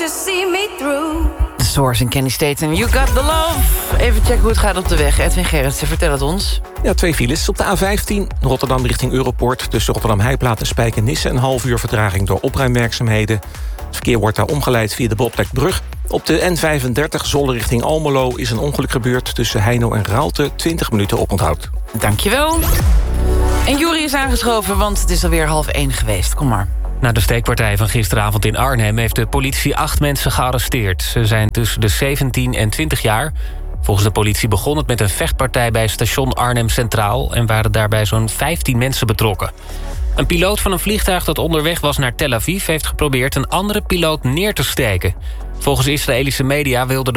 The Source en Kenny Staten. You got the love. Even checken hoe het gaat op de weg. Edwin Gerritsen, vertel het ons. Ja, 2 files. Op de A15 Rotterdam richting Europoort. Tussen Rotterdam-Heijplaat en Spijkenisse. Een half uur vertraging door opruimwerkzaamheden. Het verkeer wordt daar omgeleid via de Botlekbrug. Op de N35 Zwolle richting Almelo is een ongeluk gebeurd. Tussen Heino en Raalte 20 minuten oponthoud. Dankjewel. En Juri is aangeschoven, want het is alweer 12:30 geweest. Kom maar. Na de steekpartij van gisteravond in Arnhem heeft de politie 8 mensen gearresteerd. Ze zijn tussen de 17 en 20 jaar. Volgens de politie begon het met een vechtpartij bij station Arnhem Centraal... en waren daarbij zo'n 15 mensen betrokken. Een piloot van een vliegtuig dat onderweg was naar Tel Aviv... heeft geprobeerd een andere piloot neer te steken. Volgens Israëlische media wilde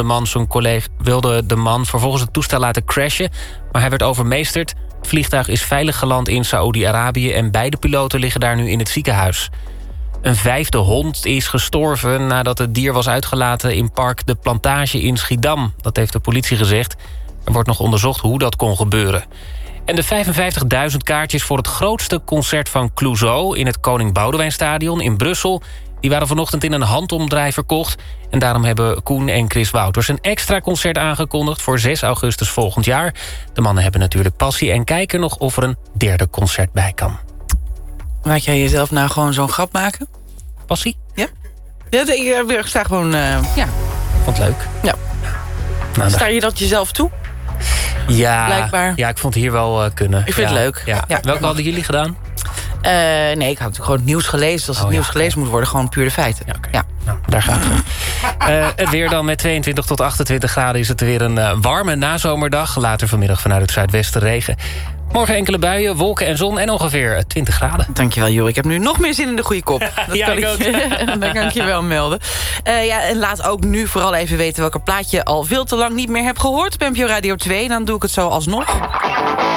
de man vervolgens het toestel laten crashen... maar hij werd overmeesterd. Het vliegtuig is veilig geland in Saoedi-Arabië... en beide piloten liggen daar nu in het ziekenhuis. Een 5e hond is gestorven nadat het dier was uitgelaten... in park De Plantage in Schiedam. Dat heeft de politie gezegd. Er wordt nog onderzocht hoe dat kon gebeuren. En de 55.000 kaartjes voor het grootste concert van Clouseau... in het Koning Boudewijnstadion in Brussel... die waren vanochtend in een handomdraai verkocht. En daarom hebben Koen en Chris Wouters een extra concert aangekondigd... voor 6 augustus volgend jaar. De mannen hebben natuurlijk passie en kijken nog of er een 3e concert bij kan. Laat jij jezelf nou gewoon zo'n grap maken? Passie? Ja. Ik sta gewoon, ja. Vond het leuk. Ja. Nou, sta je dat jezelf toe? Ja, blijkbaar. Ja, ik vond het hier wel kunnen. Ik vind het leuk. Ja. Ja. Welke hadden jullie gedaan? Nee, ik had natuurlijk gewoon het nieuws gelezen. Als het nieuws gelezen moet worden, gewoon puur de feiten. Ja, okay. Ja. Nou, daar gaat het. Het weer dan met 22 tot 28 graden is het weer een warme nazomerdag. Later vanmiddag vanuit het zuidwesten regen. Morgen enkele buien, wolken en zon en ongeveer 20 graden. Dankjewel, Juri. Ik heb nu nog meer zin in de goede kop. Dat ja, kan ik ook. Dat kan ik je wel melden. En laat ook nu vooral even weten welke plaatje al veel te lang niet meer heb gehoord op NPO Radio 2. Dan doe ik het zo alsnog.